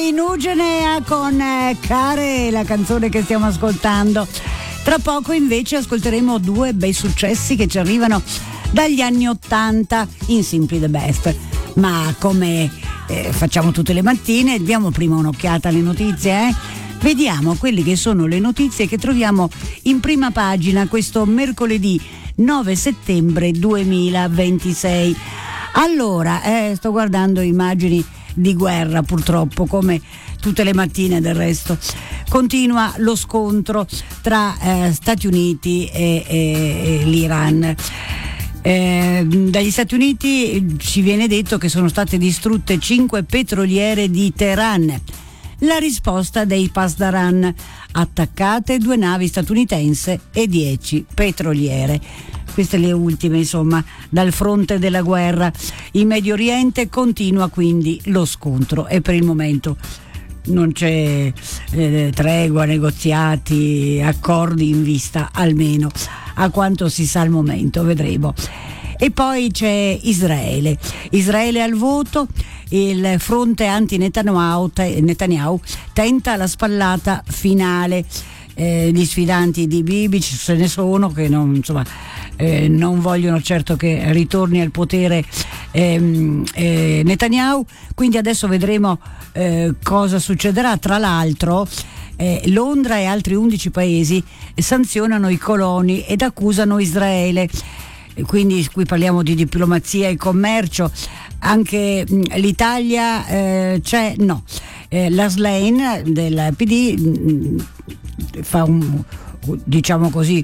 Mimmi Nugenea con Care, la canzone che stiamo ascoltando. Tra poco invece ascolteremo due bei successi che ci arrivano dagli anni '80 in Simply the Best. Ma come facciamo tutte le mattine, diamo prima un'occhiata alle notizie, Vediamo quelle che sono le notizie che troviamo in prima pagina questo mercoledì 9 settembre 2026. Allora, sto guardando immagini di guerra, purtroppo, come tutte le mattine del resto. Continua lo scontro tra Stati Uniti e l'Iran. Dagli Stati Uniti ci viene detto che sono state distrutte 5 petroliere di Teheran. La risposta dei Pasdaran: attaccate 2 navi statunitensi e 10 petroliere. Queste le ultime, insomma, dal fronte della guerra. In Medio Oriente continua quindi lo scontro e per il momento non c'è tregua, negoziati, accordi in vista, almeno a quanto si sa al momento, vedremo. E poi c'è Israele al voto. Il fronte anti-Netanyahu tenta la spallata finale. Gli sfidanti di Bibi ce ne sono che non vogliono certo che ritorni al potere Netanyahu, quindi adesso vedremo cosa succederà. Tra l'altro Londra e altri 11 paesi sanzionano i coloni ed accusano Israele. Quindi qui parliamo di diplomazia e commercio. Anche l'Italia c'è, no. La Schlein del PD fa diciamo così,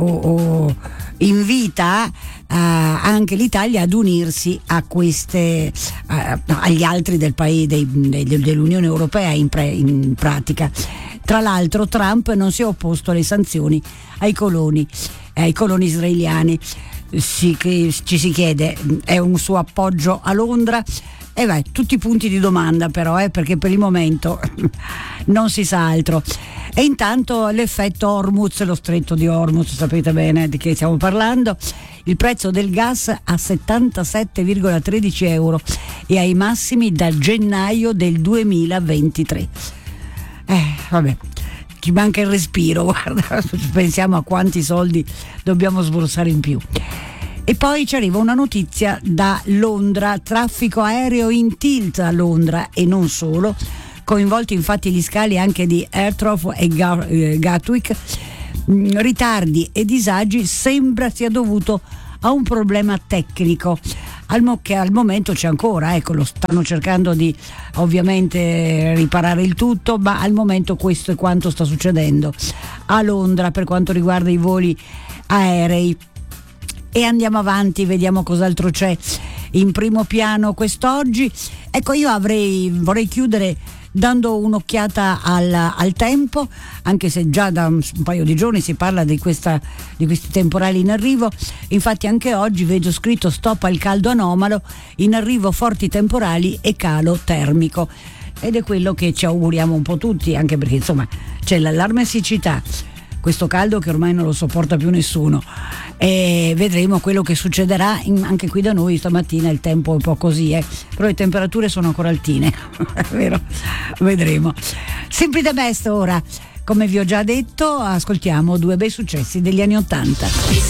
invita anche l'Italia ad unirsi a queste agli altri del paese dell'Unione Europea in pratica. Tra l'altro Trump non si è opposto alle sanzioni ai coloni israeliani. Ci si chiede, è un suo appoggio a Londra? Tutti punti di domanda però, perché per il momento non si sa altro. E intanto l'effetto Hormuz, lo stretto di Hormuz, sapete bene di che stiamo parlando. Il prezzo del gas a 77,13 euro e ai massimi da gennaio del 2023. Ci manca il respiro, guarda, pensiamo a quanti soldi dobbiamo sborsare in più. E poi ci arriva una notizia da Londra: traffico aereo in tilt a Londra e non solo, coinvolti infatti gli scali anche di Heathrow e Gatwick. Ritardi e disagi sembra sia dovuto a un problema tecnico che al momento c'è ancora, lo stanno cercando di ovviamente riparare il tutto, ma al momento questo è quanto sta succedendo a Londra per quanto riguarda i voli aerei. E andiamo avanti, vediamo cos'altro c'è in primo piano quest'oggi. Io vorrei chiudere dando un'occhiata al tempo, anche se già da un paio di giorni si parla di questi temporali in arrivo. Infatti anche oggi vedo scritto stop al caldo anomalo, in arrivo forti temporali e calo termico, ed è quello che ci auguriamo un po' tutti, anche perché insomma c'è l'allarme siccità, questo caldo che ormai non lo sopporta più nessuno, e vedremo quello che succederà anche qui da noi. Stamattina il tempo è un po' così, però le temperature sono ancora altine, vero? Vedremo. Simply the Best ora, come vi ho già detto, ascoltiamo due bei successi degli anni '80.